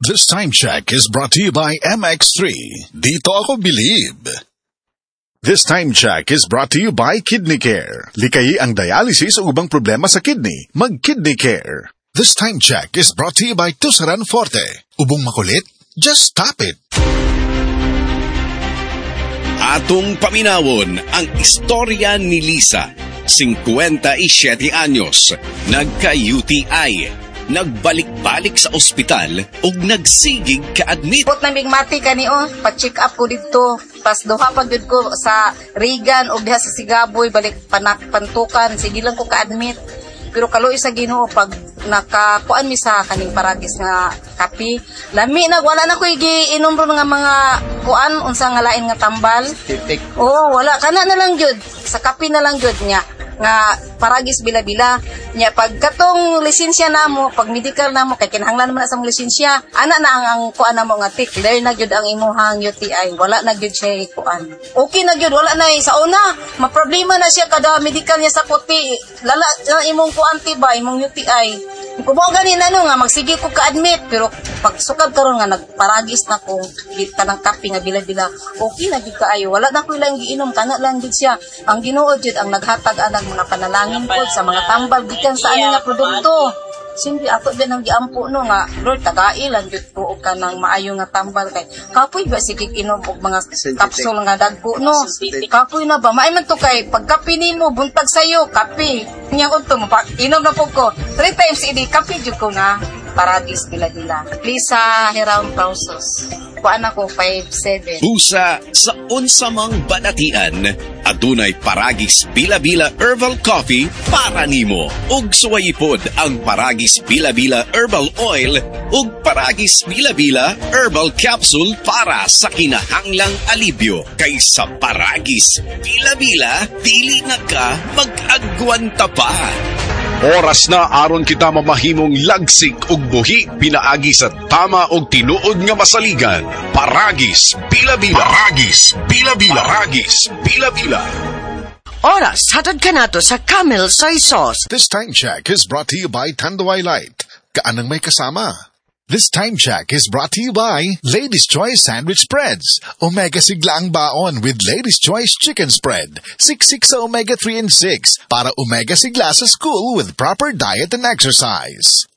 This time check is brought to you by MX3. Dito ako believe. This time check is brought to you by Kidney Care. Likayi ang dialysis o ubang problema sa kidney. Mag-Kidney Care. This time check is brought to you by Tusaran Forte. Ubong makulit? Just stop it. Atong paminawon ang istorya ni Lisa, 57 anyos, nagka-UTI. Nagbalik-balik sa ospital ug nagsigig ka-admit. Put naming mati kani pa-check up ko dito. Pas duha pag jud ko sa Regan ug diha sa Sigaboy balik pantukan, sige lang ko ka-admit. Pero kaloy sa Ginoo pag nakakuan mi sa kaning paragis nga kape, lami na wala na ko giinom ron nga mga kuan unsa nga lain nga tambal. Wala kana na lang jud sa kape na lang jud nga paragis bila-bila nya pag katong lisensya namo pag medical namo kay kinahanglan naman sa lisensya ana na ang kuan namo nga tik dahil na gyud ang imuhang UTI wala na gyud siya kuan okay na gyud wala na sa una maproblema na siya kada medical niya sa puti lala imong kuan tiba imong UTI kumo gani na nga magsige ko ka-admit pero pag sukad karon nga nagparagis na ko tanang kape nga bila-bila okay na gyud kaayo wala na ko ilang giinom kana lang gyud siya ang Ginoo gyud ang naghatag anang mga panalangin pod sa mga tambal gikan sa ani nga produkto. Simple ato din ang giampo no nga Lord tagai lang gyud ko ka nang maayo nga tambal kay kapoy ba sige inom og mga capsule nga dagko no. Kapoy na ba maay man to kay pagkape nimo buntag sayo kape. Nya unto inom na pud ko 3 times idi kape jud ko na paragis dila-dila. Lisa Heraun Pausos. Kuan ako 5'7". Busa sa unsamang banatian, adunay paragis bila-bila herbal coffee para nimo. Ug suwayipod ang paragis bila-bila herbal oil ug paragis bila-bila herbal capsule para sa kinahanglang alibyo. Kaysa paragis bila-bila, dili na ka mag-agwanta pa. Oras na aron kita mamahimong lagsik ug buhi pinaagi sa tama og tinuod nga masaligan. Paragis bila-bila. Paragis bila-bila. Paragis bila-bila. Oras hatod kanato sa Camel Soy Sauce. This time check is brought to you by Tanduay Light. Kaanang may kasama. This time check is brought to you by Ladies' Choice Sandwich Spreads. Omega sigla ang baon with Ladies' Choice Chicken Spread. 6 sa omega 3 and 6 para omega sigla sa school with proper diet and exercise.